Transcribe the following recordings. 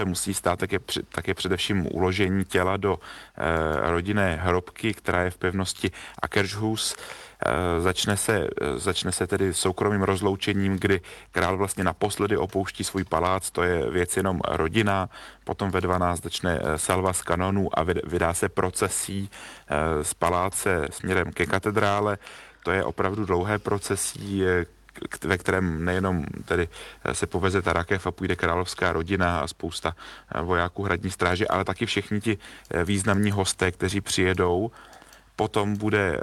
musí stát také především uložení těla do rodinné hrobky, která je v pevnosti Akershus. Začne se tedy soukromým rozloučením, kdy král vlastně naposledy opouští svůj palác, to je věc jenom rodina, potom ve 12 začne salva z kanonů a vydá se procesí z paláce směrem ke katedrále. To je opravdu dlouhé procesí, ve kterém nejenom tedy se poveze ta rakev a půjde královská rodina a spousta vojáků hradní stráže, ale taky všichni ti významní hosté, kteří přijedou. Potom bude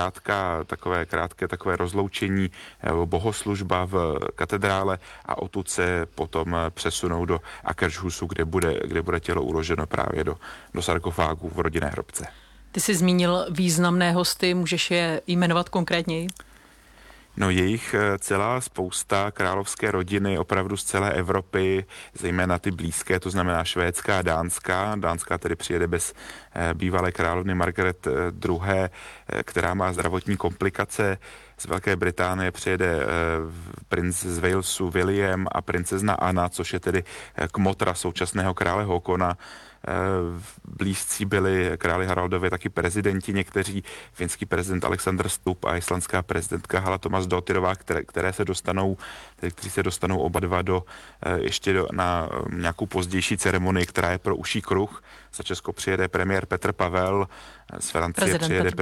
krátké takové rozloučení, bohoslužba v katedrále a odtud se potom přesunou do Akershusu, kde bude tělo uloženo právě do sarkofágu v rodinné hrobce. Ty jsi zmínil významné hosty, můžeš je jmenovat konkrétněji? No, je jich celá spousta, královské rodiny opravdu z celé Evropy, zejména ty blízké, to znamená švédská a dánská. Dánská tedy přijede bez bývalé královny Margaret II., která má zdravotní komplikace. Z Velké Británie přijede princ z Walesu William a princezna Anna, což je tedy kmotra současného krále Haakona. Blízcí byli králi Haraldovi taky prezidenti někteří, finský prezident Alexander Stubb a islandská prezidentka Hala Tomasdottirová, kteří se dostanou oba dva na nějakou pozdější ceremonii, která je pro užší kruh. Za Česko přijede premiér Petr Pavel, z Francie přijede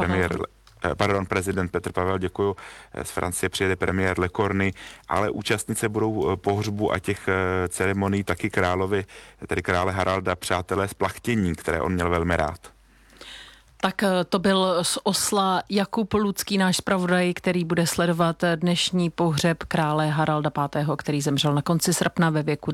prezident Petr Pavel, děkuju. Z Francie přijede premiér Le Cornu, ale účastnice budou pohřbu a těch ceremonií taky krále Haralda, přátelé z Plachtění, které on měl velmi rád. Tak to byl z Osla Jakub Lucký, náš zpravodaj, který bude sledovat dnešní pohřeb krále Haralda V., který zemřel na konci srpna ve věku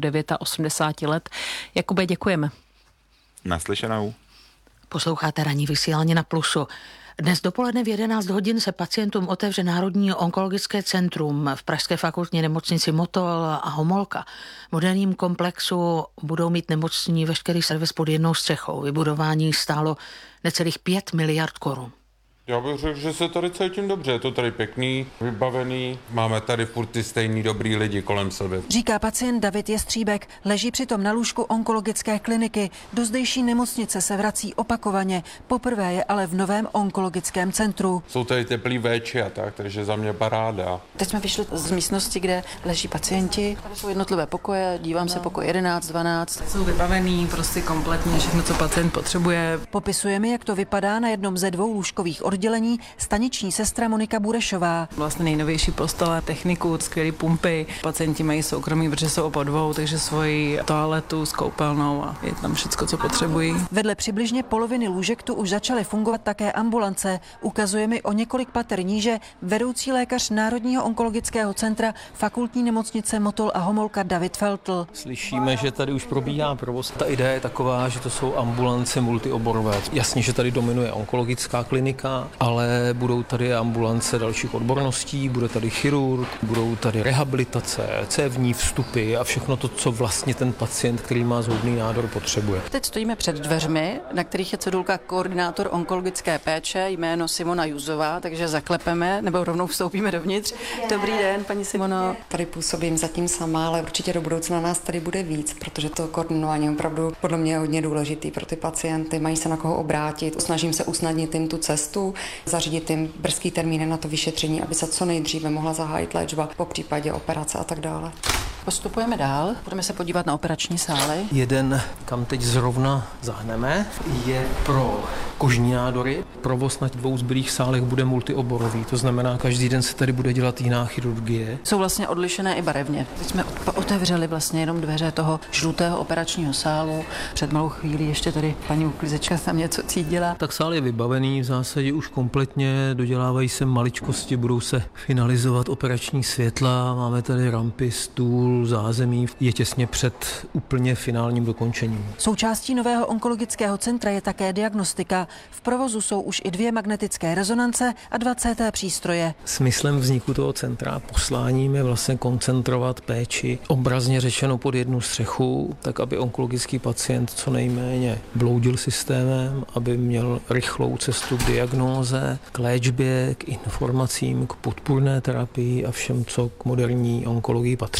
89 let. Jakube, děkujeme. Naslyšenou. Posloucháte ranní vysílání na Plusu. Dnes dopoledne v 11 hodin se pacientům otevře Národní onkologické centrum v pražské fakultní nemocnici Motol a Homolka. V moderním komplexu budou mít nemocní veškerý servis pod jednou střechou. Vybudování stálo necelých 5 miliard korun. Já bych řekl, že se tady cítím dobře, je to tady pěkný, vybavený, máme tady furt ty stejný dobrý lidi kolem sebe. Říká pacient David Jestříbek, leží přitom na lůžku onkologické kliniky. Do zdejší nemocnice se vrací opakovaně, poprvé je ale v novém onkologickém centru. Jsou tady teplý véči a tak, takže za mě paráda. Teď jsme vyšli z místnosti, kde leží pacienti. Tady jsou jednotlivé pokoje, dívám se pokoj 11, 12. Jsou vybavený prostě kompletně všechno, co pacient potřebuje. Popisujeme, jak to vypadá na jednom ze 2 lůžkových oddělení staniční sestra Monika Burešová. Vlastně nejnovější postele, techniku, skvělé pumpy. Pacienti mají soukromí, protože jsou po 2, takže svoji toaletu s koupelnou a je tam všecko, co potřebují. Vedle přibližně poloviny lůžek tu už začaly fungovat také ambulance. Ukazuje mi o několik pater níže vedoucí lékař Národního onkologického centra fakultní nemocnice Motol a Homolka David Feltl. Slyšíme, že tady už probíhá provoz. Ta idea je taková, že to jsou ambulance multioborové. Jasně, že tady dominuje onkologická klinika, ale budou tady ambulance dalších odborností, bude tady chirurg, budou tady rehabilitace, cévní vstupy a všechno to, co vlastně ten pacient, který má zhoubný nádor, potřebuje. Teď stojíme před dveřmi, na kterých je cedulka koordinátor onkologické péče, jméno Simona Juzová, takže zaklepeme nebo rovnou vstoupíme dovnitř. Dobrý den, paní Simono. Tady působím zatím sama, ale určitě do budoucna nás tady bude víc, protože to koordinování je opravdu podle mě hodně důležitý pro ty pacienty, mají se na koho obrátit. Snažím se usnadnit jim tu cestu, zařídit jim brzký termíny na to vyšetření, aby se co nejdříve mohla zahájit léčba, po případě operace a tak dále. Postupujeme dál, budeme se podívat na operační sály. Jeden, kam teď zrovna zahneme, je pro kožní nádory. Provoz na 2 zbylých sálech bude multioborový, to znamená, každý den se tady bude dělat jiná chirurgie. Jsou vlastně odlišené i barevně. Teď jsme otevřeli vlastně jenom dveře toho žlutého operačního sálu. Před malou chvílí ještě tady paní uklízečka tam něco cítila. Tak sál je vybavený, v zásadě už kompletně, dodělávají se maličkosti, budou se finalizovat operační světla, máme tady rampy, stůl, zázemí, je těsně před úplně finálním dokončením. Součástí nového onkologického centra je také diagnostika. V provozu jsou už i 2 magnetické rezonance a 2 CT přístroje. Smyslem vzniku toho centra, posláním je vlastně koncentrovat péči, obrazně řečeno pod jednu střechu, tak aby onkologický pacient co nejméně bloudil systémem, aby měl rychlou cestu k diagnóze, k léčbě, k informacím, k podpůrné terapii a všem, co k moderní onkologii patří.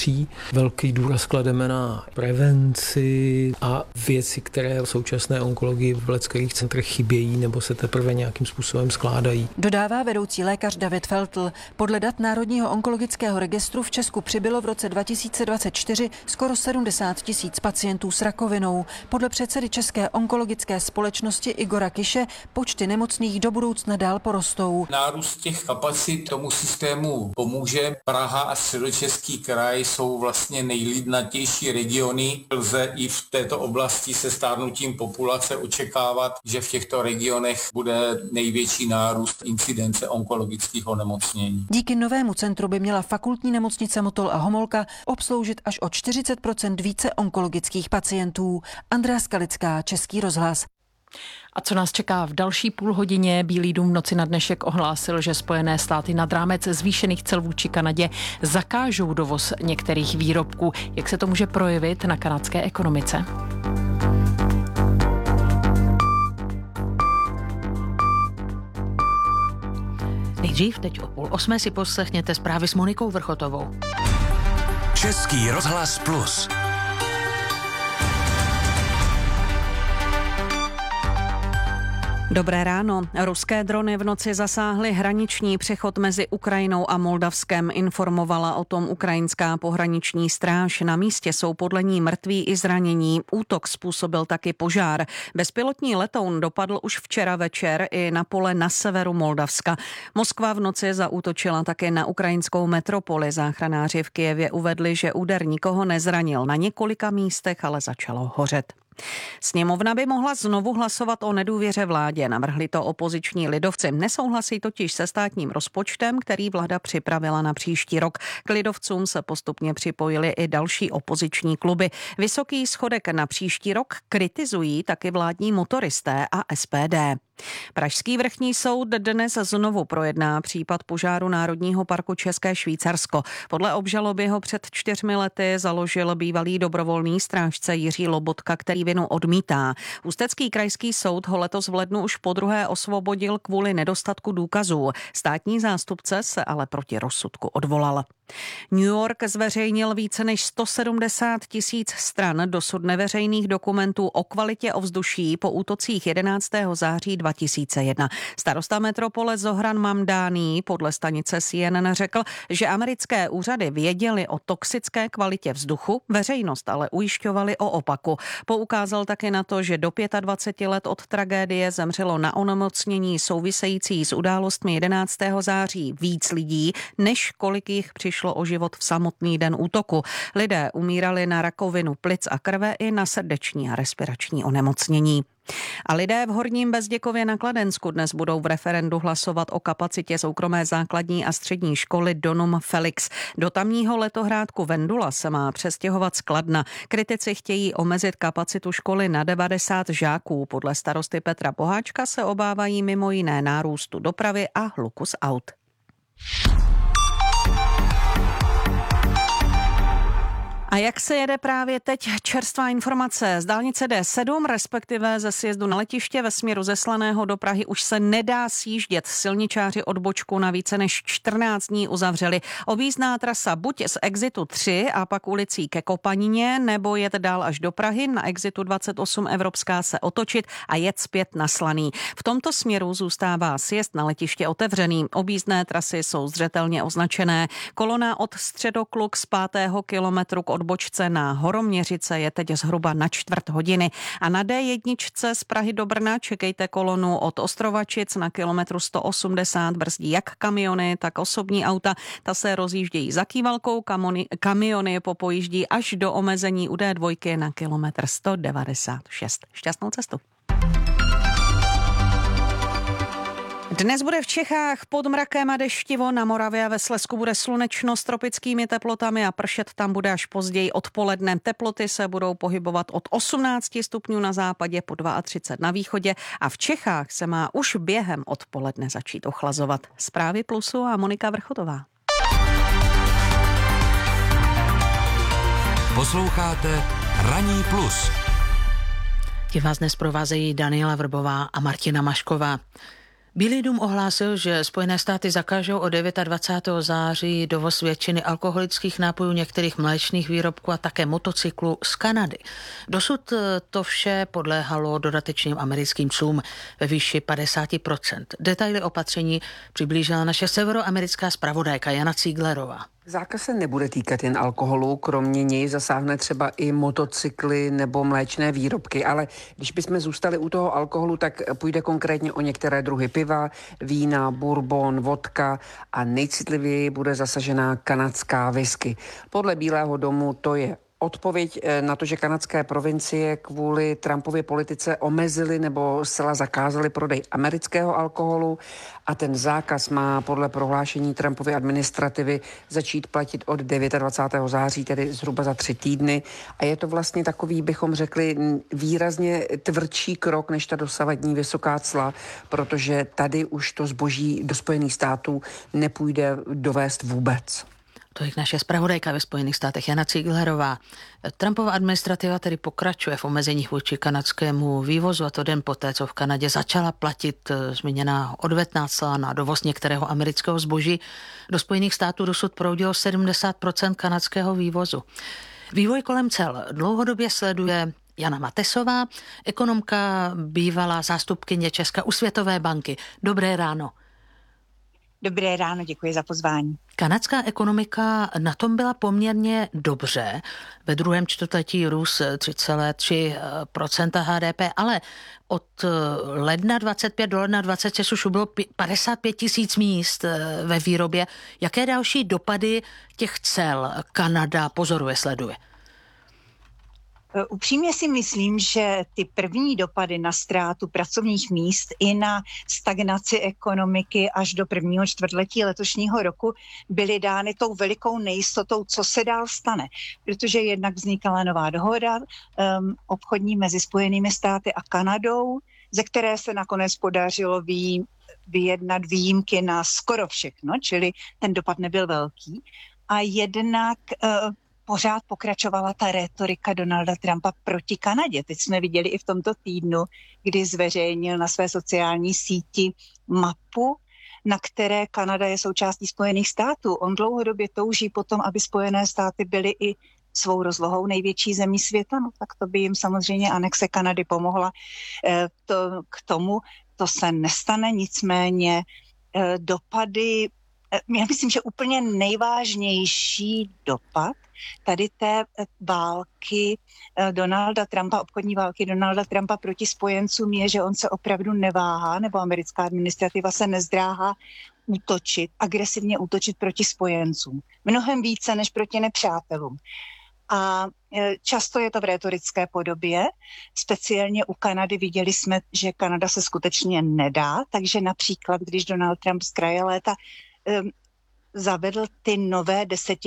Velký důraz klademe na prevenci a věci, které v současné onkologii v leckých centrech chybějí nebo se teprve nějakým způsobem skládají. Dodává vedoucí lékař David Feltl. Podle dat Národního onkologického registru v Česku přibylo v roce 2024 skoro 70 000 pacientů s rakovinou. Podle předsedy České onkologické společnosti Igora Kiše počty nemocných do budoucna dál porostou. Nárůst těch kapacit tomu systému pomůže. Praha a Středočeský kraj jsou vlastně nejlidnatější regiony. Lze i v této oblasti se stárnutím populace očekávat, že v těchto regionech bude největší nárůst incidence onkologických onemocnění. Díky novému centru by měla fakultní nemocnice Motol a Homolka obsloužit až o 40% více onkologických pacientů. Andrea Skalická, Český rozhlas. A co nás čeká v další půlhodině? Bílý dům v noci na dnešek ohlásil, že Spojené státy nad rámec zvýšených cel vůči Kanadě zakážou dovoz některých výrobků. Jak se to může projevit na kanadské ekonomice? Nejdřív teď o 7:30 si poslechněte zprávy s Monikou Vrchotovou. Český rozhlas Plus. Dobré ráno. Ruské drony v noci zasáhly hraniční přechod mezi Ukrajinou a Moldavskem. Informovala o tom ukrajinská pohraniční stráž. Na místě jsou podle ní mrtví i zranění. Útok způsobil taky požár. Bezpilotní letoun dopadl už včera večer i na pole na severu Moldavska. Moskva v noci zaútočila také na ukrajinskou metropoli. Záchranáři v Kyjevě uvedli, že úder nikoho nezranil. Na několika místech ale začalo hořet. Sněmovna by mohla znovu hlasovat o nedůvěře vládě, navrhli to opoziční lidovci. Nesouhlasí totiž se státním rozpočtem, který vláda připravila na příští rok. K lidovcům se postupně připojili i další opoziční kluby. Vysoký schodek na příští rok kritizují taky vládní motoristé a SPD. Pražský vrchní soud dnes znovu projedná případ požáru Národního parku České Švýcarsko. Podle obžaloby ho před 4 lety založil bývalý dobrovolný strážce Jiří Lobotka, který vinu odmítá. Ústecký krajský soud ho letos v lednu už podruhé osvobodil kvůli nedostatku důkazů. Státní zástupce se ale proti rozsudku odvolal. New York zveřejnil více než 170 000 stran dosud neveřejných dokumentů o kvalitě ovzduší po útocích 11. září 2001. Starosta metropole Zohran Mamdani podle stanice CNN řekl, že americké úřady věděly o toxické kvalitě vzduchu, veřejnost ale ujišťovali o opaku. Poukázal také na to, že do 25 let od tragédie zemřelo na onemocnění související s událostmi 11. září víc lidí, než kolik jich přišlo o život v samotný den útoku. Lidé umírali na rakovinu plic a krve i na srdeční a respirační onemocnění. A lidé v Horním Bezděkově na Kladensku dnes budou v referendu hlasovat o kapacitě soukromé základní a střední školy Donum Felix. Do tamního letohrádku Vendula se má přestěhovat z Kladna. Kritici chtějí omezit kapacitu školy na 90 žáků. Podle starosty Petra Boháčka se obávají mimo jiné nárůstu dopravy a hluku z aut. A jak se jede právě teď? Čerstvá informace. Z dálnice D7, respektive ze sjezdu na letiště ve směru ze Slaného do Prahy už se nedá sjíždět. Silničáři odbočku na více než 14 dní uzavřeli. Objízdná trasa buď z exitu 3 a pak ulicí ke Kopanině, nebo jet dál až do Prahy, na exitu 28 Evropská se otočit a jet zpět na Slaný. V tomto směru zůstává sjezd na letiště otevřený. Objízdné trasy jsou zřetelně označené. Kolona od Středokluk z 5. kilometru k odbočce na Horoměřice je teď zhruba na 1/4 hodiny. A na D1 z Prahy do Brna čekejte kolonu od Ostrovačic na kilometru 180, brzdí jak kamiony, tak osobní auta. Ta se rozjíždějí za Kývalkou, kamiony popojíždí až do omezení u D2 na kilometr 196. Šťastnou cestu. Dnes bude v Čechách pod mrakem a deštivo, na Moravě a ve Slezsku bude slunečno s tropickými teplotami a pršet tam bude až později odpoledne. Teploty se budou pohybovat od 18 stupňů na západě po 32 na východě a v Čechách se má už během odpoledne začít ochlazovat. Zprávy Plusu a Monika Vrchotová. Posloucháte Ranní plus. Ti vás dnes provázejí Daniela Vrbová a Martina Mašková. Bílý dům ohlásil, že Spojené státy zakážou od 29. září dovoz většiny alkoholických nápojů, některých mléčných výrobků a také motocyklů z Kanady. Dosud to vše podléhalo dodatečným americkým clům ve výši 50%. Detaily opatření přiblížila naše severoamerická zpravodajka Jana Cíglerová. Zákaz se nebude týkat jen alkoholu, kromě něj zasáhne třeba i motocykly nebo mléčné výrobky, ale když bychom zůstali u toho alkoholu, tak půjde konkrétně o některé druhy piva, vína, bourbon, vodka a nejcitlivěji bude zasažená kanadská whisky. Podle Bílého domu to je odpověď na to, že kanadské provincie kvůli Trumpově politice omezily nebo zcela zakázaly prodej amerického alkoholu a ten zákaz má podle prohlášení Trumpovy administrativy začít platit od 29. září, tedy zhruba za 3 týdny. A je to vlastně takový, bychom řekli, výrazně tvrdší krok než ta dosavadní vysoká cla, protože tady už to zboží do Spojených států nepůjde dovést vůbec. To je naše zpravodajka ve Spojených státech Jana Cíglerová. Trumpova administrativa tedy pokračuje v omezeních vůči kanadskému vývozu, a to den poté, co v Kanadě začala platit zmíněná odvetná cla na dovoz některého amerického zboží. Do Spojených států dosud proudilo 70% kanadského vývozu. Vývoj kolem cel dlouhodobě sleduje Jana Matesová, ekonomka, bývalá zástupkyně Česka u Světové banky. Dobré ráno. Dobré ráno, děkuji za pozvání. Kanadská ekonomika na tom byla poměrně dobře. Ve druhém čtvrtletí růst 3,3% HDP, ale od ledna 25 do ledna 26 už bylo 55 000 míst ve výrobě. Jaké další dopady těch cel Kanada pozoruje, sleduje? Upřímně si myslím, že ty první dopady na ztrátu pracovních míst i na stagnaci ekonomiky až do prvního čtvrtletí letošního roku byly dány tou velikou nejistotou, co se dál stane. Protože jednak vznikala nová dohoda obchodní mezi Spojenými státy a Kanadou, ze které se nakonec podařilo vyjednat výjimky na skoro všechno, čili ten dopad nebyl velký. A jednak pořád pokračovala ta rétorika Donalda Trumpa proti Kanadě. Teď jsme viděli i v tomto týdnu, kdy zveřejnil na své sociální síti mapu, na které Kanada je součástí Spojených států. On dlouhodobě touží potom, aby Spojené státy byly i svou rozlohou největší zemí světa, no tak to by jim samozřejmě anexe Kanady pomohla. K tomu to se nestane, nicméně dopady, já myslím, že úplně nejvážnější dopad tady té války Donalda Trumpa, obchodní války Donalda Trumpa proti spojencům je, že on se opravdu neváhá, nebo americká administrativa se nezdráhá agresivně útočit proti spojencům. Mnohem více než proti nepřátelům. A často je to v rétorické podobě. Speciálně u Kanady viděli jsme, že Kanada se skutečně nedá, takže například, když Donald Trump z kraje léta zavedl ty nová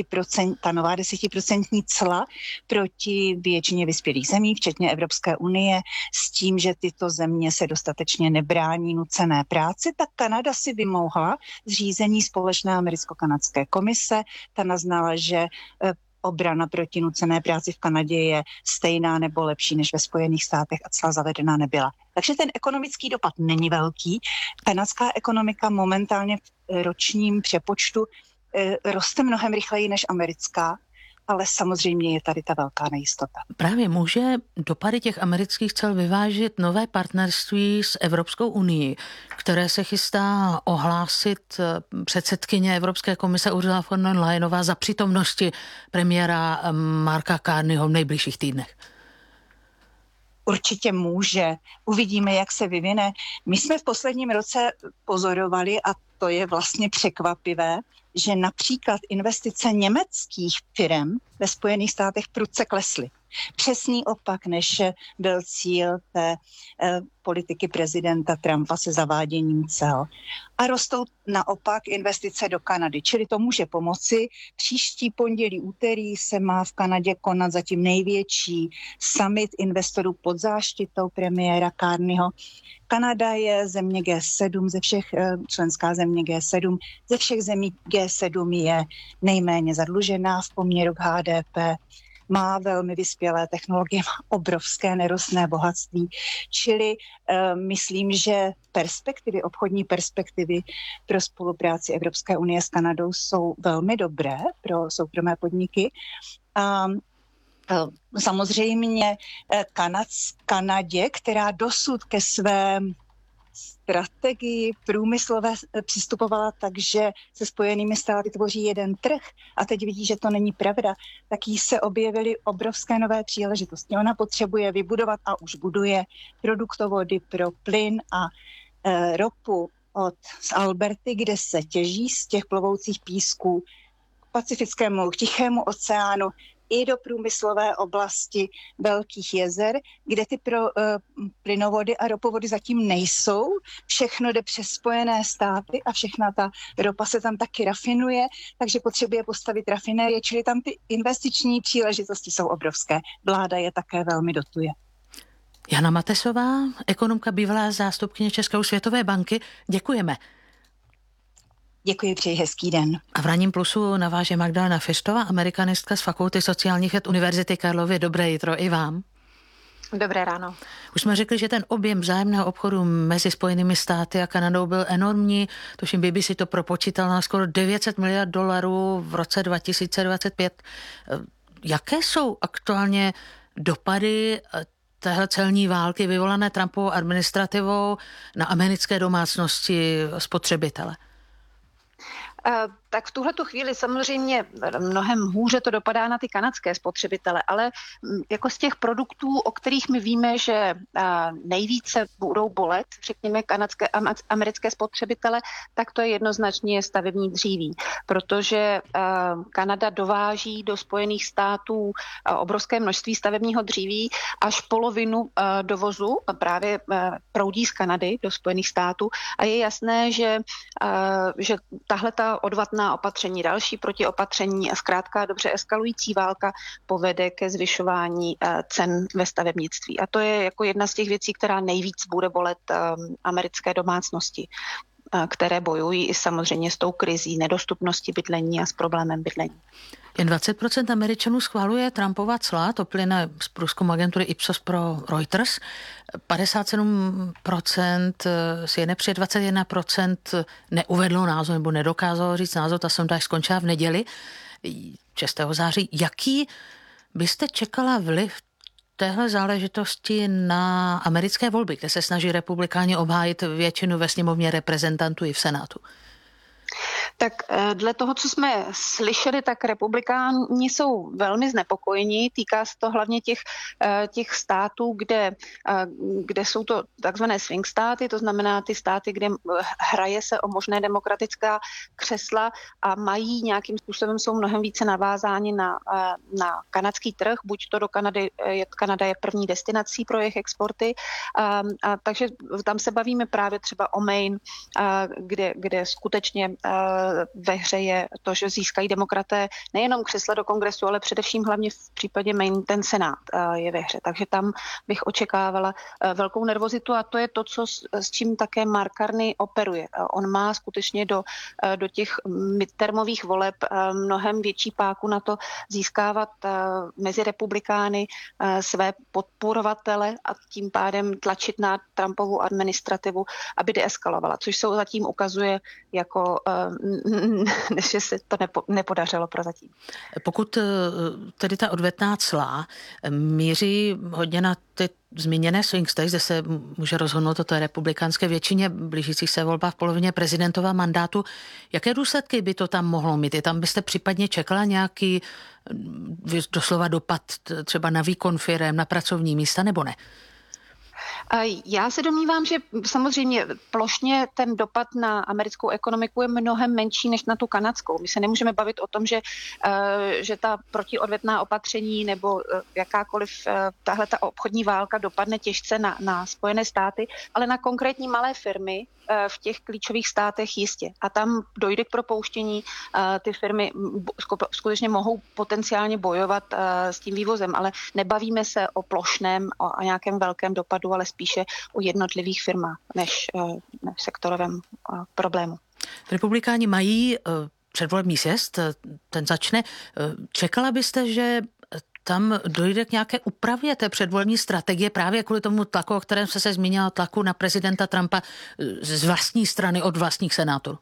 10% cla proti většině vyspělých zemí, včetně Evropské unie, s tím, že tyto země se dostatečně nebrání nucené práci, tak Kanada si vymohla zřízení společné americko-kanadské komise. Ta naznala, že obrana proti nucené práci v Kanadě je stejná nebo lepší než ve Spojených státech a cla zavedená nebyla. Takže ten ekonomický dopad není velký. Kanadská ekonomika momentálně v ročním přepočtu roste mnohem rychleji než americká, ale samozřejmě je tady ta velká nejistota. Právě může dopady těch amerických cel vyvážit nové partnerství s Evropskou unií, které se chystá ohlásit předsedkyně Evropské komise Ursula von der Leyenová za přítomnosti premiéra Marka Carneyho v nejbližších týdnech. Určitě může. Uvidíme, jak se vyvine. My jsme v posledním roce pozorovali, a to je vlastně překvapivé, že například investice německých firem ve Spojených státech prudce klesly. Přesný opak, než byl cíl té politiky prezidenta Trumpa se zaváděním cel. A rostou naopak investice do Kanady, čili to může pomoci. Příští pondělí, úterý se má v Kanadě konat zatím největší summit investorů pod záštitou premiéra Carneyho. Kanada je země G7, členská země G7, ze všech zemí G7 je nejméně zadlužená v poměru k HDP. má velmi vyspělé technologie, má obrovské nerostné bohatství. Čili myslím, že obchodní perspektivy pro spolupráci Evropské unie s Kanadou jsou velmi dobré pro soukromé podniky. A samozřejmě Kanadě, která dosud ke své strategii průmyslové přistupovala tak, že se Spojenými státy tvoří jeden trh a teď vidí, že to není pravda, tak jí se objevily obrovské nové příležitosti. Ona potřebuje vybudovat a už buduje produktovody pro plyn a ropu z Alberty, kde se těží z těch plovoucích písků k Pacifickému, k Tichému oceánu i do průmyslové oblasti velkých jezer, kde ty plynovody a ropovody zatím nejsou. Všechno jde přes Spojené státy a všechna ta ropa se tam taky rafinuje, takže potřebuje postavit rafinérie, čili tam ty investiční příležitosti jsou obrovské. Vláda je také velmi dotuje. Jana Matesová, ekonomka, bývalá zástupkyně České světové banky, děkujeme. Děkuji, přeji hezký den. A v Ranním plusu naváže Magdalena Fištová, amerikanistka z Fakulty sociálních věd Univerzity Karlovy. Dobré jitro i vám. Dobré ráno. Už jsme řekli, že ten objem vzájemného obchodu mezi Spojenými státy a Kanadou byl enormní. Tuším, BBC to propočítal na skoro $900 miliard v roce 2025. Jaké jsou aktuálně dopady téhle celní války vyvolané Trumpovou administrativou na americké domácnosti spotřebitele? Tak v tuhletu chvíli samozřejmě mnohem hůře to dopadá na ty kanadské spotřebitele, ale jako z těch produktů, o kterých my víme, že nejvíce budou bolet, řekněme americké spotřebitele, tak to je jednoznačně stavební dříví, protože Kanada dováží do Spojených států obrovské množství stavebního dříví, až polovinu dovozu právě proudí z Kanady do Spojených států a je jasné, že tahleta odvatná opatření, další protiopatření a zkrátka dobře eskalující válka povede ke zvyšování cen ve stavebnictví. A to je jako jedna z těch věcí, která nejvíc bude bolet americké domácnosti, které bojují i samozřejmě s tou krizí nedostupnosti bydlení a s problémem bydlení. Jen 20% Američanů schváluje Trumpova cla, to plyne z průzkumu agentury Ipsos pro Reuters. 57% si je nepřeje, 21% neuvedlo názor nebo nedokázalo říct názor, ta sondáž skončila v neděli 6. září. Jaký byste čekala vliv téhle záležitosti na americké volby, kde se snaží republikáni obhájit většinu ve sněmovně reprezentantů i v Senátu? Tak dle toho, co jsme slyšeli, tak republikáni jsou velmi znepokojeni. Týká se to hlavně těch států, kde jsou to takzvané swing státy, to znamená ty státy, kde hraje se o možné demokratická křesla a mají nějakým způsobem, jsou mnohem více navázáni na kanadský trh, buď to do Kanady, Kanada je první destinací pro jejich exporty, takže tam se bavíme právě třeba o Maine, kde skutečně ve hře je to, že získají demokraté nejenom křesla do kongresu, ale především hlavně v případě Maine ten senát je ve hře. Takže tam bych očekávala velkou nervozitu a to je to, s čím také Mark Carney operuje. On má skutečně do těch midtermových voleb mnohem větší páku na to získávat mezi republikány své podporovatele a tím pádem tlačit na Trumpovu administrativu, aby deeskalovala, což se zatím ukazuje jako že se to nepodařilo prozatím. Pokud tedy ta odvetná cla míří hodně na ty zmíněné swing states, kde se může rozhodnout o té republikánské většině blížících se volbách v polovině prezidentova mandátu, jaké důsledky by to tam mohlo mít? I tam byste případně čekala nějaký doslova dopad třeba na výkon firem, na pracovní místa, nebo ne? Já se domnívám, že samozřejmě plošně ten dopad na americkou ekonomiku je mnohem menší než na tu kanadskou. My se nemůžeme bavit o tom, že ta protiodvetná opatření nebo jakákoliv tahle ta obchodní válka dopadne těžce na Spojené státy, ale na konkrétní malé firmy v těch klíčových státech jistě. A tam dojde k propouštění, ty firmy skutečně mohou potenciálně bojovat s tím vývozem, ale nebavíme se o plošném a nějakém velkém dopadu, ale spíše o jednotlivých firmách než sektorovém problému. Republikáni mají předvolební sjezd, ten začne. Čekala byste, že tam dojde k nějaké úpravě té předvolební strategie právě kvůli tomu tlaku, o kterém se zmínila, tlaku na prezidenta Trumpa z vlastní strany od vlastních senátorů?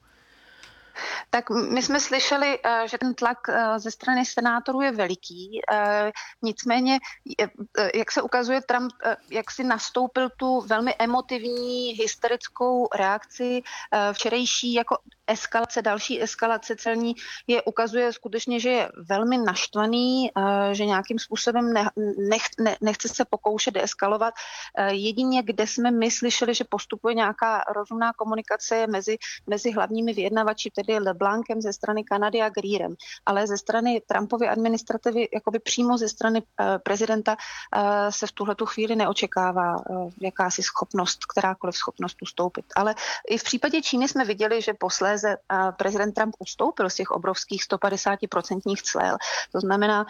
Tak my jsme slyšeli, že ten tlak ze strany senátorů je veliký. Nicméně, jak se ukazuje, Trump jak si nastoupil tu velmi emotivní, hysterickou reakci. Včerejší jako další eskalace celní ukazuje skutečně, že je velmi naštvaný, že nějakým způsobem nechce se pokoušet deeskalovat. Jedině, kde jsme my slyšeli, že postupuje nějaká rozumná komunikace je mezi hlavními vyjednavači, tedy LeBlancem ze strany Kanady a Greerem. Ale ze strany Trumpovy administrativy, jakoby přímo ze strany prezidenta se v tuhletu chvíli neočekává jakási kterákoliv schopnost ustoupit. Ale i v případě Číny jsme viděli, že posléze prezident Trump ustoupil z těch obrovských 150% cel. To znamená,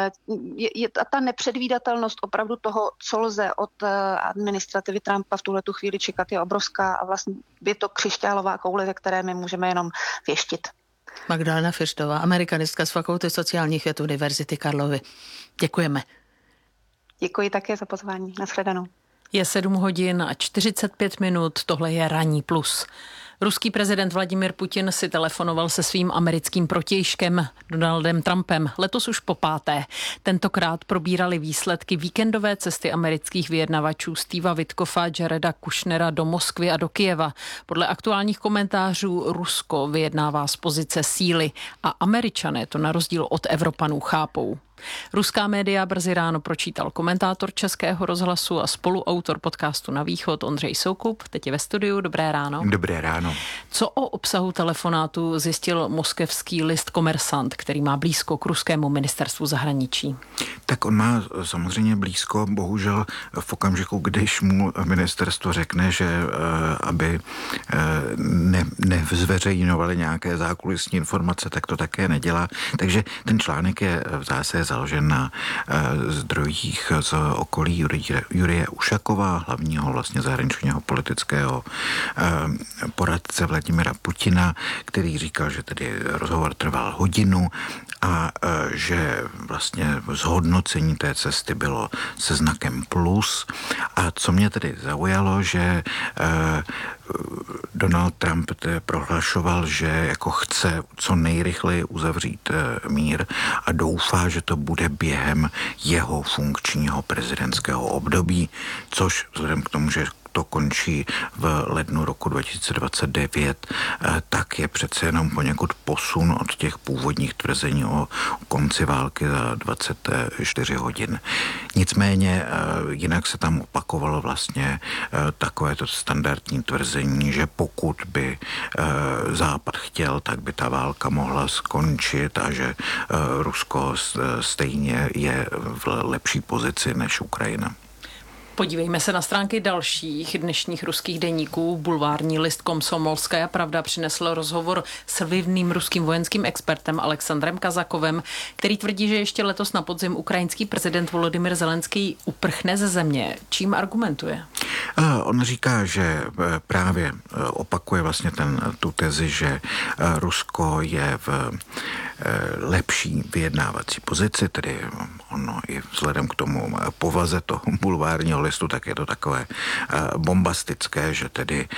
je ta nepředvídatelnost opravdu toho, co lze od administrativy Trumpa v tuhletu chvíli čekat, je obrovská a vlastně je to křišťálová koule, ve které my můžeme jenom věštit. Magdalena Fištová, amerikanistka z Fakulty sociálních věd Univerzity Karlovy. Děkujeme. Děkuji také za pozvání. Nashledanou. Je 7 hodin a 45 minut, tohle je Ranní plus. Ruský prezident Vladimir Putin si telefonoval se svým americkým protějškem Donaldem Trumpem, letos už po 5. Tentokrát probírali výsledky víkendové cesty amerických vyjednavačů Steva Witkoffa, Jareda Kushnera do Moskvy a do Kyjeva. Podle aktuálních komentářů Rusko vyjednává z pozice síly a Američané to na rozdíl od Evropanů chápou. Ruská média brzy ráno pročítal komentátor Českého rozhlasu a spoluautor podcastu Na východ Ondřej Soukup. Teď je ve studiu. Dobré ráno. Dobré ráno. Co o obsahu telefonátu zjistil moskevský list Komersant, který má blízko k ruskému ministerstvu zahraničí? Tak on má samozřejmě blízko, bohužel v okamžiku, když mu ministerstvo řekne, že aby nezveřejňovali nějaké zákulisní informace, tak to také nedělá. Takže ten článek je v zásadě založen na zdrojích z okolí Jurije Ušakova, hlavního vlastně zahraničního politického poradce Vladimira Putina, který říkal, že tedy rozhovor trval hodinu a že vlastně zhodnocení té cesty bylo se znakem plus. A co mě tedy zaujalo, že Donald Trump prohlašoval, že jako chce co nejrychleji uzavřít mír a doufá, že to bude během jeho funkčního prezidentského období, což vzhledem k tomu, že to končí v lednu roku 2029, tak je přece jenom poněkud posun od těch původních tvrzení o konci války za 24 hodin. Nicméně jinak se tam opakovalo vlastně takovéto standardní tvrzení, že pokud by Západ chtěl, tak by ta válka mohla skončit a že Rusko stejně je v lepší pozici než Ukrajina. Podívejme se na stránky dalších dnešních ruských deníků. Bulvární list Komsomolskaja pravda přinesl rozhovor s vlivným ruským vojenským expertem Alexandrem Kazakovem, který tvrdí, že ještě letos na podzim ukrajinský prezident Volodymyr Zelenský uprchne ze země. Čím argumentuje? On říká, že právě opakuje vlastně tu tezi, že Rusko je v lepší vyjednávací pozici, tedy ono i vzhledem k tomu povaze toho bulvárního listu, tak je to takové bombastické, že tedy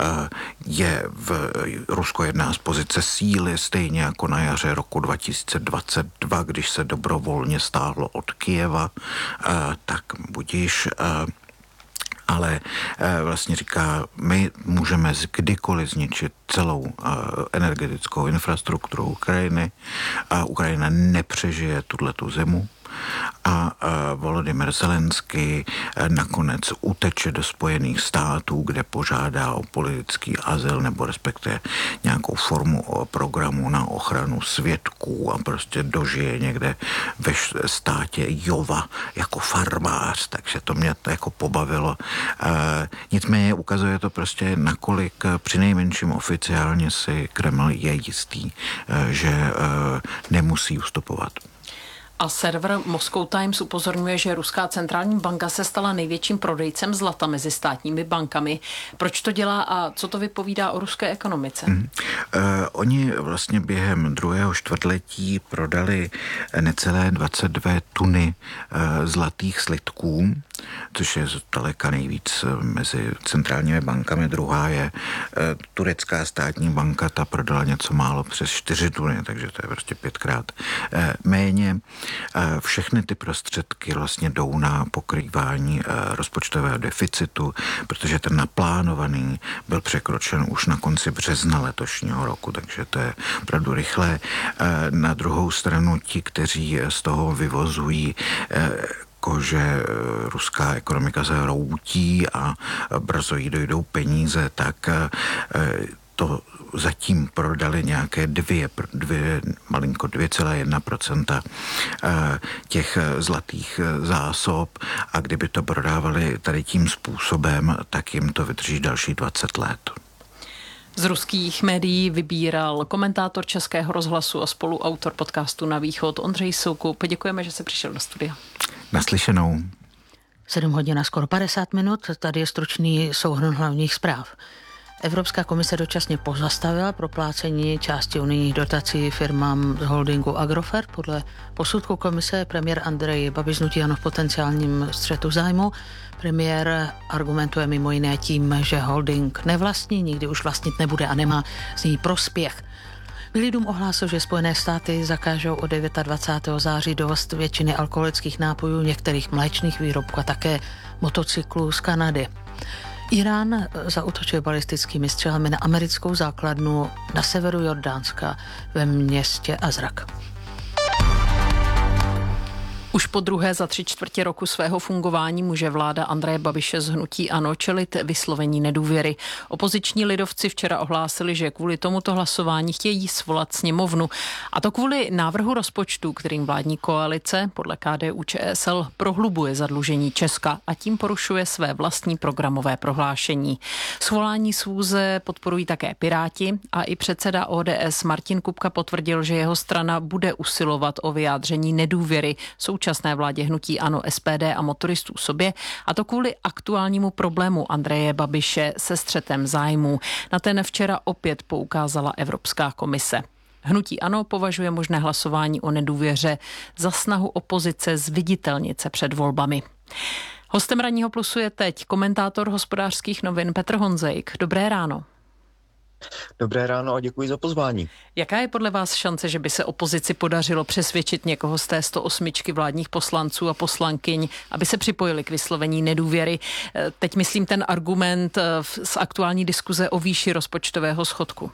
Rusko jedná z pozice síly, stejně jako na jaře roku 2022, když se dobrovolně stáhlo od Kyjeva, tak budíš. Ale vlastně říká, my můžeme kdykoliv zničit celou energetickou infrastrukturu Ukrajiny a Ukrajina nepřežije tuhletu zimu. A Volodymyr Zelenský nakonec uteče do Spojených států, kde požádá o politický azyl nebo respektive nějakou formu programu na ochranu svědků a prostě dožije někde ve státě Jova jako farmář, takže to mě to jako pobavilo. Nicméně ukazuje to prostě, nakolik přinejmenším oficiálně si Kreml je jistý, že nemusí ustupovat. A server Moscow Times upozorňuje, že Ruská centrální banka se stala největším prodejcem zlata mezi státními bankami. Proč to dělá a co to vypovídá o ruské ekonomice? Oni vlastně během druhého čtvrtletí prodali necelé 22 tuny zlatých slitků, což je zdaleka nejvíc mezi centrálními bankami. Druhá je turecká státní banka, ta prodala něco málo přes 4 tuny, takže to je prostě 5krát méně. Všechny ty prostředky vlastně jdou na pokrývání rozpočtového deficitu, protože ten naplánovaný byl překročen už na konci března letošního roku, takže to je opravdu rychlé. Na druhou stranu ti, kteří z toho vyvozují že ruská ekonomika se hroutí a brzo jí dojdou peníze, tak to zatím prodali nějaké 2,1% těch zlatých zásob a kdyby to prodávali tady tím způsobem, tak jim to vydrží další 20 let. Z ruských médií vybíral komentátor Českého rozhlasu a spoluautor podcastu Na východ Ondřej Soukup. Děkujeme, že se přišel do studia. Naslyšenou. 7 hodin a skoro 50 minut, tady je stručný souhrn hlavních zpráv. Evropská komise dočasně pozastavila proplácení části unijních dotací firmám z holdingu Agrofert. Podle posudku komise premiér Andrej Babiš hnutí ANO v potenciálním střetu zájmu. Premiér argumentuje mimo jiné tím, že holding nevlastní, nikdy už vlastnit nebude a nemá z ní prospěch. Bílý dům ohlásil, že Spojené státy zakážou od 29. září dovoz většiny alkoholických nápojů, některých mléčných výrobků a také motocyklů z Kanady. Irán zaútočil balistickými střelami na americkou základnu na severu Jordánska ve městě Azrak. Už po druhé za 3/4 roku svého fungování může vláda Andreje Babiše z hnutí ANO čelit vyslovení nedůvěry. Opoziční lidovci včera ohlásili, že kvůli tomuto hlasování chtějí svolat sněmovnu. A to kvůli návrhu rozpočtu, kterým vládní koalice podle KDU-ČSL prohlubuje zadlužení Česka a tím porušuje své vlastní programové prohlášení. Svolání schůze podporují také Piráti a i předseda ODS Martin Kupka potvrdil, že jeho strana bude usilovat o vyjádření nedůvěry současné vládě hnutí ANO, SPD a motoristů sobě, a to kvůli aktuálnímu problému Andreje Babiše se střetem zájmů. Na ten včera opět poukázala Evropská komise. Hnutí ANO považuje možné hlasování o nedůvěře za snahu opozice zviditelnit se před volbami. Hostem Ranního plusu je teď komentátor Hospodářských novin Petr Honzejk. Dobré ráno. Dobré ráno a děkuji za pozvání. Jaká je podle vás šance, že by se opozici podařilo přesvědčit někoho z té 108 vládních poslanců a poslankyň, aby se připojili k vyslovení nedůvěry? Teď myslím ten argument z aktuální diskuze o výši rozpočtového schodku.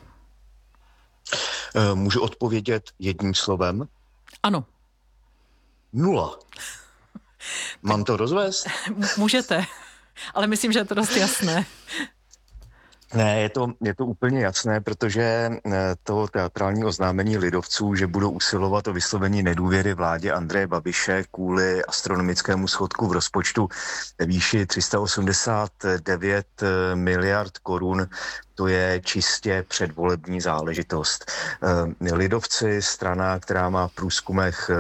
Můžu odpovědět jedním slovem? Ano. 0. Mám to rozvést? Můžete, ale myslím, že je to dost jasné. Ne, je to úplně jasné, protože to teatrální oznámení lidovců, že budou usilovat o vyslovení nedůvěry vládě Andreje Babiše kvůli astronomickému schodku v rozpočtu ve výši 389 miliard korun, to je čistě předvolební záležitost. Lidovci, strana, která má v průzkumech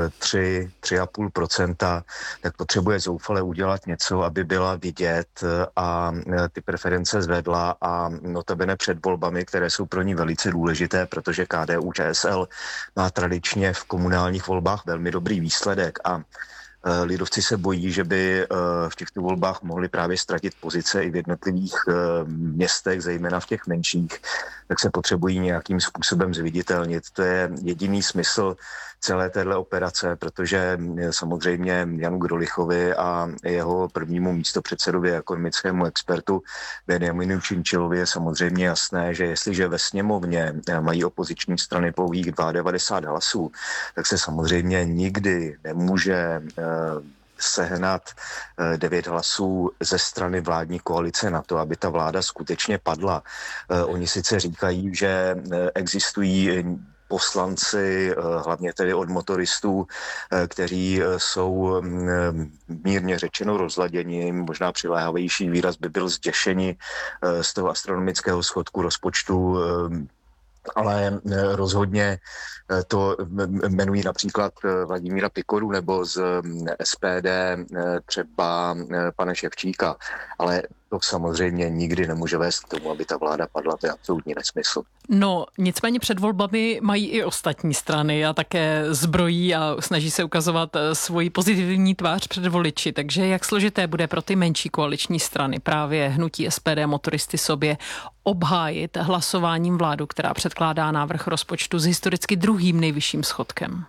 3,5%, tak potřebuje zoufale udělat něco, aby byla vidět a ty preference zvedla a notabene před volbami, které jsou pro ní velice důležité, protože KDU-ČSL má tradičně v komunálních volbách velmi dobrý výsledek a lidovci se bojí, že by v těchto volbách mohli právě ztratit pozice i v jednotlivých městech, zejména v těch menších, tak se potřebují nějakým způsobem zviditelnit. To je jediný smysl celé téhle operace, protože samozřejmě Janu Grolichovi a jeho prvnímu místopředsedovi ekonomickému expertu Benjaminu Činčilovi je samozřejmě jasné, že jestliže ve sněmovně mají opoziční strany pouhých 92 hlasů, tak se samozřejmě nikdy nemůže sehnat 9 hlasů ze strany vládní koalice na to, aby ta vláda skutečně padla. Oni sice říkají, že existují poslanci, hlavně tedy od motoristů, kteří jsou mírně řečeno rozladěni, možná přiléhavější výraz by byl zděšeni z toho astronomického schodku rozpočtu. ale rozhodně to jmenují například Vladimíra Pikoru nebo z SPD třeba pana Ševčíka, ale to samozřejmě nikdy nemůže vést k tomu, aby ta vláda padla, to je absolutní nesmysl. No, nicméně před volbami mají i ostatní strany a také zbrojí a snaží se ukazovat svoji pozitivní tvář před voliči, takže jak složité bude pro ty menší koaliční strany, právě hnutí SPD, motoristy sobě, obhájit hlasováním vládu, která předkládá návrh rozpočtu s historicky druhým nejvyšším schodkem?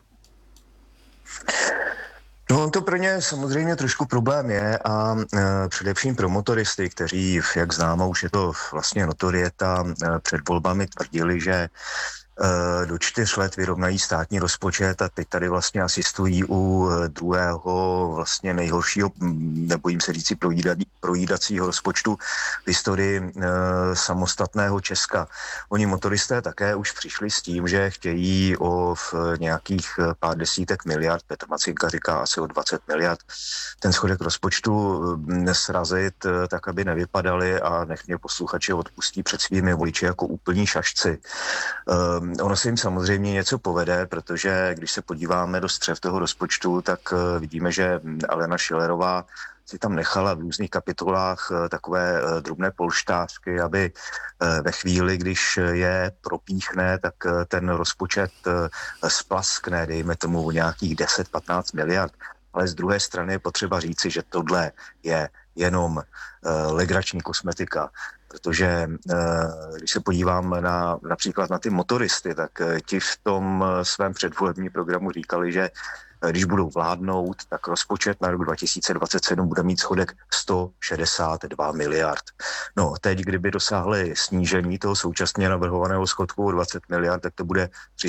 No, on to pro ně samozřejmě trošku problém je a především pro motoristy, kteří, jak známo, už je to vlastně notorieta, před volbami tvrdili, že do 4 let vyrovnají státní rozpočet a teď tady vlastně asistují u druhého vlastně nejhoršího, nebojím se říci projídacího rozpočtu v historii samostatného Česka. Oni motoristé také už přišli s tím, že chtějí o nějakých pár desítek miliard, Petr Macinka říká asi o 20 miliard, ten schodek rozpočtu srazit tak, aby nevypadali a nech mě posluchači odpustí před svými voliči jako úplní šašci. Ono se jim samozřejmě něco povede, protože když se podíváme do střev toho rozpočtu, tak vidíme, že Alena Schillerová si tam nechala v různých kapitolách takové drobné polštářky, aby ve chvíli, když je propíchne, tak ten rozpočet splaskne, dejme tomu o nějakých 10-15 miliard. Ale z druhé strany je potřeba říci, že tohle je jenom legrační kosmetika, protože když se podívám například na ty motoristy, tak ti v tom svém předvolebním programu říkali, že když budou vládnout, tak rozpočet na rok 2027 bude mít schodek 162 miliard. No, teď, kdyby dosáhli snížení toho současně navrhovaného schodku o 20 miliard, tak to bude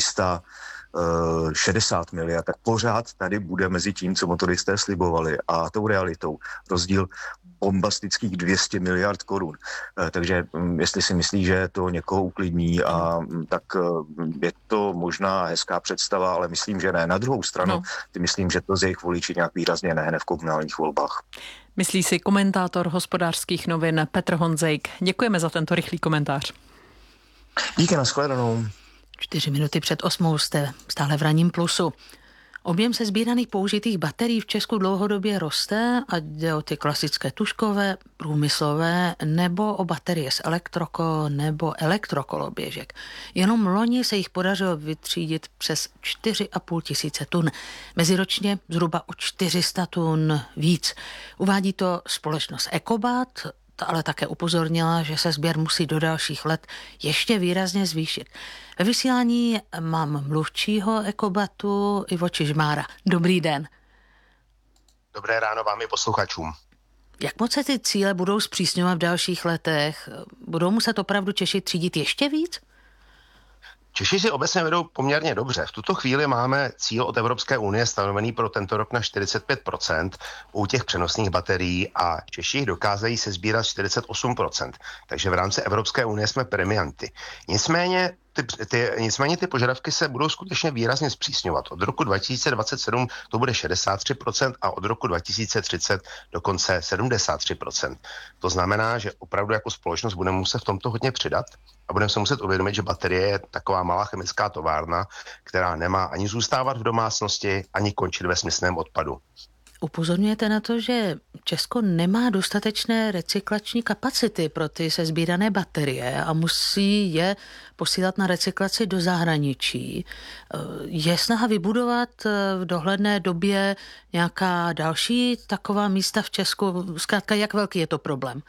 360 miliard, tak pořád tady bude mezi tím, co motoristé slibovali a tou realitou rozdíl bombastických 200 miliard korun. Takže jestli si myslí, že to někoho uklidní, tak je to možná hezká představa, ale myslím, že ne. Na druhou stranu, myslím, že to z jejich voliči nějak výrazně nehne v komunálních volbách. Myslí si komentátor Hospodářských novin Petr Honzejk. Děkujeme za tento rychlý komentář. Díky, nashledanou. 4 minuty před 8 jste stále v Ranním plusu. Objem sesbíraných použitých baterií v Česku dlouhodobě roste, ať jde o ty klasické tužkové, průmyslové, nebo o baterie z elektroko nebo elektrokoloběžek. Jenom loni se jich podařilo vytřídit přes 4,5 tisíce tun. Meziročně zhruba o 400 tun víc. Uvádí to společnost Ekobat, ale také upozornila, že se sběr musí do dalších let ještě výrazně zvýšit. Ve vysílání mám mluvčího Ekobatu Ivo Čižmára. Dobrý den. Dobré ráno vám i posluchačům. Jak moc se ty cíle budou zpřísňovat v dalších letech? Budou muset opravdu Češi třídit ještě víc? Češi si obecně vedou poměrně dobře. V tuto chvíli máme cíl od Evropské unie stanovený pro tento rok na 45% u těch přenosných baterií a Češi jich dokázají sesbírat 48%. Takže v rámci Evropské unie jsme premianty. Nicméně ty požadavky se budou skutečně výrazně zpřísňovat. Od roku 2027 to bude 63% a od roku 2030 dokonce 73%. To znamená, že opravdu jako společnost budeme muset v tomto hodně přidat a budeme se muset uvědomit, že baterie je taková malá chemická továrna, která nemá ani zůstávat v domácnosti, ani končit ve směsném odpadu. Upozorňujete na to, že Česko nemá dostatečné recyklační kapacity pro ty sesbírané baterie a musí je posílat na recyklaci do zahraničí. Je snaha vybudovat v dohledné době nějaká další taková místa v Česku? Zkrátka, jak velký je to problém?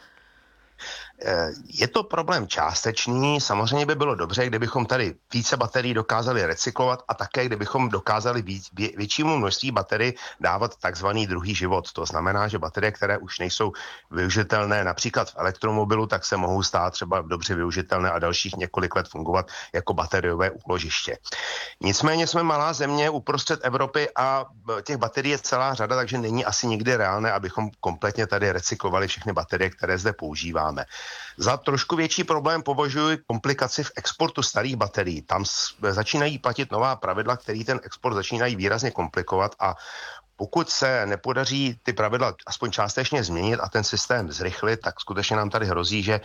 Je to problém částečný, samozřejmě by bylo dobře, kdybychom tady více baterií dokázali recyklovat a také kdybychom dokázali většímu množství baterií dávat takzvaný druhý život. To znamená, že baterie, které už nejsou využitelné například v elektromobilu, tak se mohou stát třeba dobře využitelné a dalších několik let fungovat jako bateriové úložiště. Nicméně jsme malá země uprostřed Evropy a těch baterií je celá řada, takže není asi nikdy reálné, abychom kompletně tady recyklovali všechny baterie, které zde používáme. Za trošku větší problém považuji komplikaci v exportu starých baterií. Tam začínají platit nová pravidla, které ten export začínají výrazně komplikovat a pokud se nepodaří ty pravidla aspoň částečně změnit a ten systém zrychlit, tak skutečně nám tady hrozí, že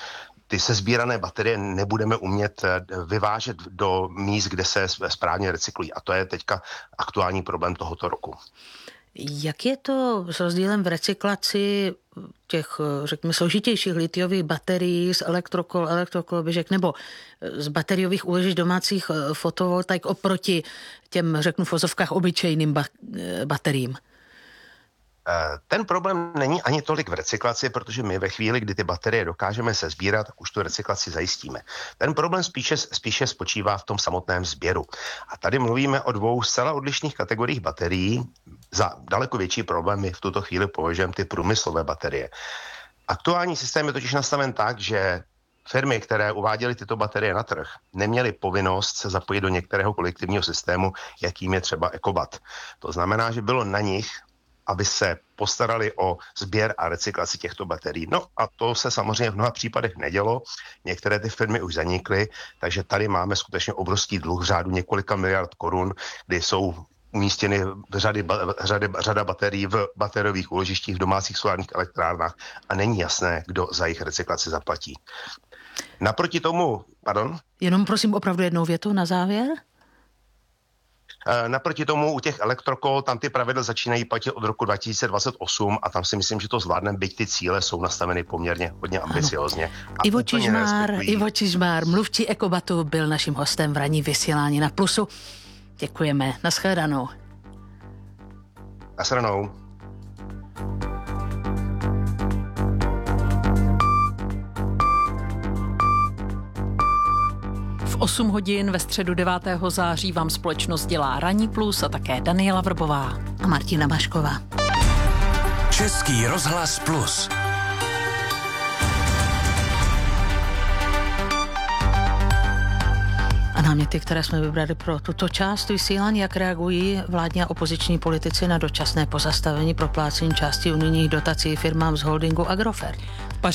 ty sesbírané baterie nebudeme umět vyvážet do míst, kde se správně recyklují. A to je teďka aktuální problém tohoto roku. Jak je to s rozdílem v recyklaci těch, řekněme, složitějších litiových baterií z elektrokoloběžek nebo z bateriových úložišť domácích fotovoltaik oproti těm, řeknu v vozovkách, obyčejným bateriím? Ten problém není ani tolik v recyklaci, protože my ve chvíli, kdy ty baterie dokážeme sesbírat, tak už tu recyklaci zajistíme. Ten problém spíše spočívá v tom samotném sběru. A tady mluvíme o dvou zcela odlišných kategoriích baterií. Za daleko větší problémy v tuto chvíli považujeme ty průmyslové baterie. Aktuální systém je totiž nastaven tak, že firmy, které uváděly tyto baterie na trh, neměly povinnost se zapojit do některého kolektivního systému, jakým je třeba EcoBat. To znamená, že bylo na nich, aby se postarali o sběr a recyklaci těchto baterií. No a to se samozřejmě v mnoha případech nedělo. Některé ty firmy už zanikly, takže tady máme skutečně obrovský dluh v řádu několika miliard korun, kdy jsou umístěny řada baterií v bateriových úložištích v domácích solárních elektrárnách a není jasné, kdo za jejich recyklaci zaplatí. Naproti tomu, Jenom prosím opravdu jednou větu na závěr. Naproti tomu u těch elektrokol tam ty pravidla začínají platit od roku 2028 a tam si myslím, že to zvládneme, byť ty cíle jsou nastaveny poměrně hodně ambiciozně. Ivo Čižmár, mluvčí EcoBatu, byl naším hostem v ranní vysílání na Plusu. Děkujeme. Nashledanou. Nashledanou. V 8 hodin ve středu 9. září vám společnost dělá Ranní Plus a také Daniela Vrbová a Martina Mašková. Český rozhlas Plus. A náměty, které jsme vybrali pro tuto část vysílání, jak reagují vládní a opoziční politici na dočasné pozastavení proplácení části unijních dotací firmám z holdingu Agrofert.